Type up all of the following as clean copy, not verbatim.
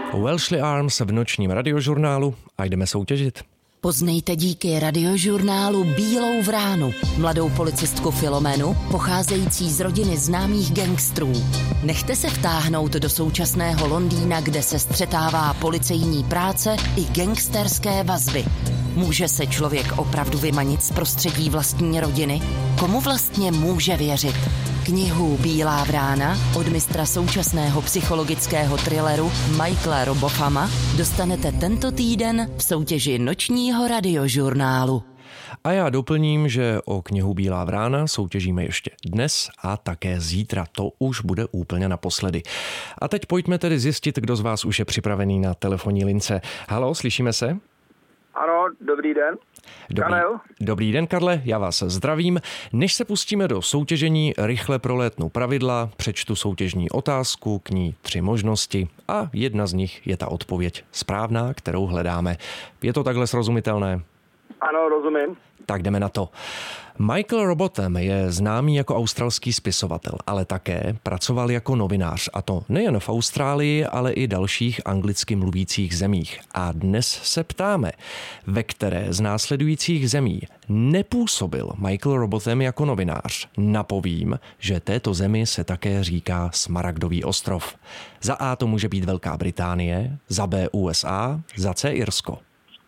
Welshly Arms v nočním radiožurnálu a jdeme soutěžit. Poznejte díky radiožurnálu Bílou vránu, mladou policistku Filomenu, pocházející z rodiny známých gangstrů. Nechte se vtáhnout do současného Londýna, kde se střetává policejní práce i gangsterské vazby. Může se člověk opravdu vymanit z prostředí vlastní rodiny? Komu vlastně může věřit? Knihu Bílá vrána od mistra současného psychologického thrilleru Michaela Robothama dostanete tento týden v soutěži nočního radiožurnálu. A já doplním, že o knihu Bílá vrána soutěžíme ještě dnes a také zítra. To už bude úplně naposledy. A teď pojďme tedy zjistit, kdo z vás už je připravený na telefonní lince. Haló, slyšíme se? Ano, dobrý den. Dobrý den, Karle, já vás zdravím. Než se pustíme do soutěžení, rychle prolétnu pravidla, přečtu soutěžní otázku, k ní 3 možnosti a jedna z nich je ta odpověď správná, kterou hledáme. Je to takhle srozumitelné? Ano, rozumím. Tak jdeme na to. Michael Robotham je známý jako australský spisovatel, ale také pracoval jako novinář, a to nejen v Austrálii, ale i dalších anglicky mluvících zemích. A dnes se ptáme, ve které z následujících zemí nepůsobil Michael Robotham jako novinář. Napovím, že této zemi se také říká Smaragdový ostrov. Za A to může být Velká Británie, za B USA, za C Irsko.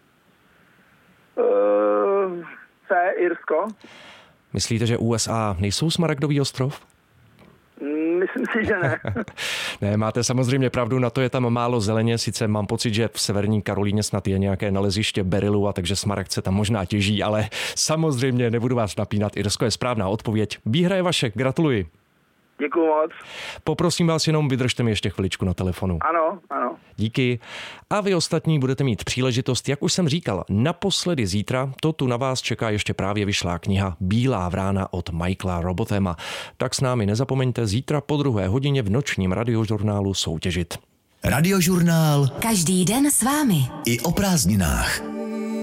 C, Irsko. Myslíte, že USA nejsou Smaragdový ostrov? Myslím si, že ne. Ne, máte samozřejmě pravdu, na to je tam málo zeleně, sice mám pocit, že v Severní Karolíně snad je nějaké naleziště berylu a takže smaragd se tam možná těží, ale samozřejmě nebudu vás napínat, Irsko je správná odpověď. Výhra je vaše, gratuluji. Děkuju moc. Poprosím vás jenom, vydržte mi ještě chviličku na telefonu. Ano. Díky. A vy ostatní budete mít příležitost, jak už jsem říkal, naposledy zítra, to tu na vás čeká ještě právě vyšlá kniha Bílá vrána od Michaela Robothama. Tak s námi nezapomeňte zítra po 2. hodině v nočním radiožurnálu soutěžit. Radiožurnál. Každý den s vámi. I o prázdninách.